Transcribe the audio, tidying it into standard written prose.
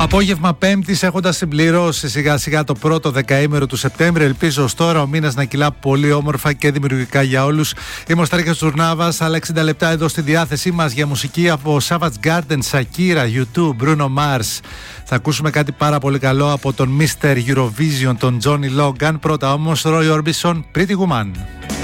Απόγευμα Πέμπτης, έχοντας συμπληρώσει σιγά σιγά το πρώτο δεκαήμερο του Σεπτέμβρη, ελπίζω ως τώρα ο μήνας να κυλά πολύ όμορφα και δημιουργικά για όλους. Είμαι ο Σταρίκας Τζουρνάβας, άλλα 60 λεπτά εδώ στη διάθεσή μας για μουσική από Savage Garden, Shakira, U2, Bruno Mars. Θα ακούσουμε κάτι πάρα πολύ καλό από τον Mr. Eurovision, τον Johnny Logan. Πρώτα όμως Roy Orbison, Pretty Woman.